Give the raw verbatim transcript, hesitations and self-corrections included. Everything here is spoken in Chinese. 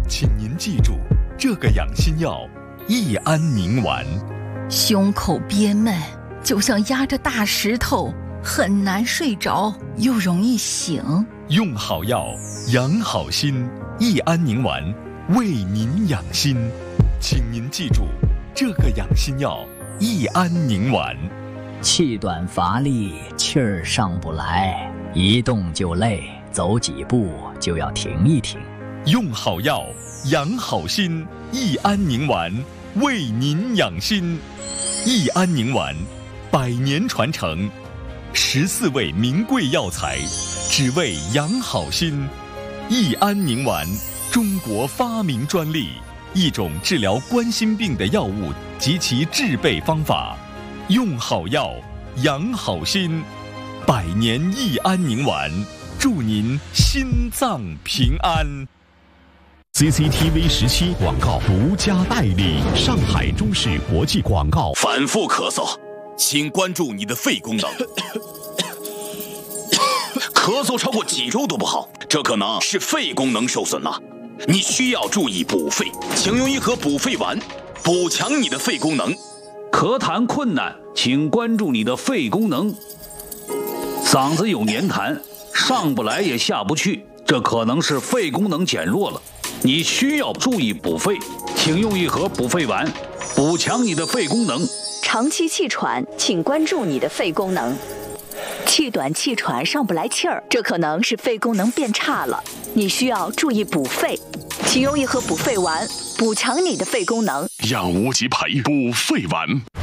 请您记住这个养心药益安宁丸。 胸口憋闷，就像压着大石头，很难睡着，又容易醒。 用好药，养好心，益安宁丸为您养心。请您记住这个养心药益安宁丸。 气短乏力，气儿上不来，一动就累，走几步就要停一停。 用好药，养好心，益安宁丸为您养心。益安宁丸，百年传承，十四味名贵药材，只为养好心。益安宁丸，中国发明专利，一种治疗冠心病的药物及其制备方法。用好药，养好心，百年益安宁丸，祝您心脏平安。 C C T V 十七广告独家代理，上海中视国际广告。 反复咳嗽，请关注你的肺功能。咳嗽超过几周都不好，这可能是肺功能受损了，你需要注意补肺，请用一盒补肺丸，补强你的肺功能。 咳痰困难，请关注你的肺功能。嗓子有黏痰，上不来也下不去，这可能是肺功能减弱了，你需要注意补肺，请用一盒补肺丸，补强你的肺功能。 长期气喘，请关注你的肺功能。气短气喘上不来气儿，这可能是肺功能变差了，你需要注意补肺，请用一盒补肺丸，补强你的肺功能。 养无极培补肺丸。